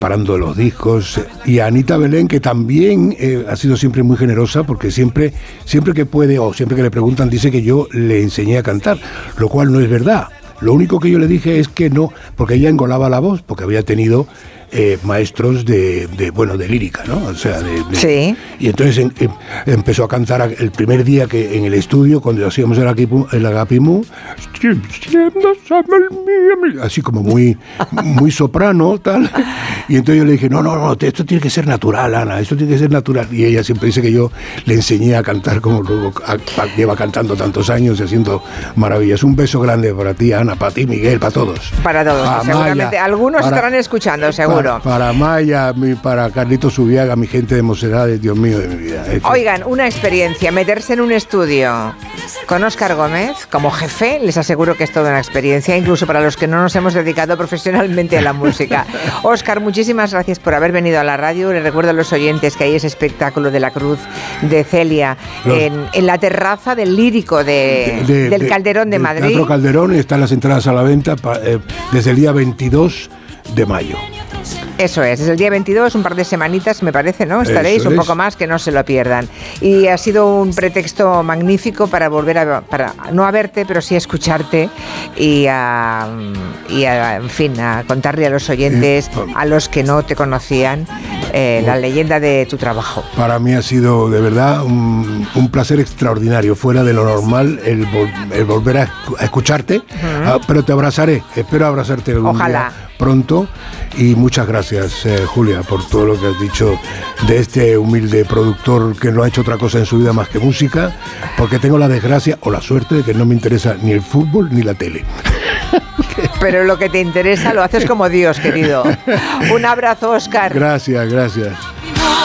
parando los discos, y a Anita Belén, que también ha sido siempre muy generosa, porque siempre que puede o siempre que le preguntan dice que yo le enseñé a cantar, lo cual no es verdad. Lo único que yo le dije es que no, porque ella engolaba la voz, porque había tenido maestros de lírica, ¿no? O sea, sí. Y entonces empezó a cantar el primer día que en el estudio, cuando hacíamos el Agapimú, así como muy soprano, tal. Y entonces yo le dije, no, esto tiene que ser natural, Ana, esto tiene que ser natural. Y ella siempre dice que yo le enseñé a cantar como luego lleva cantando tantos años y haciendo maravillas. Un beso grande para ti, Ana, para ti, Miguel, para todos. Para todos, seguramente. Algunos estarán escuchando, seguro. Para Maya, para Carlitos Zubiaga, mi gente de Mocedades, Dios mío de mi vida. Oigan, una experiencia, meterse en un estudio con Óscar Gómez como jefe, les aseguro que es toda una experiencia, incluso para los que no nos hemos dedicado profesionalmente a la música. Óscar, muchísimas gracias por haber venido a la radio. Les recuerdo a los oyentes que hay ese espectáculo de la Cruz de Celia en la terraza del Lírico del Calderón de Madrid. Teatro Calderón, están las entradas a la venta desde el día 22 de mayo. Eso es el día 22, un par de semanitas me parece, ¿no? Estaréis un poco más, que no se lo pierdan. Y ha sido un pretexto magnífico para volver para no a verte, pero sí a escucharte y en fin, a contarle a los oyentes, a los que no te conocían, la leyenda de tu trabajo. Para mí ha sido de verdad un placer extraordinario, fuera de lo normal, el volver a escucharte, pero te abrazaré, espero abrazarte algún día pronto, y muchas gracias, Julia, por todo lo que has dicho de este humilde productor que no ha hecho otra cosa en su vida más que música, porque tengo la desgracia o la suerte de que no me interesa ni el fútbol ni la tele. Pero lo que te interesa lo haces como Dios, querido. Un abrazo, Óscar. Gracias.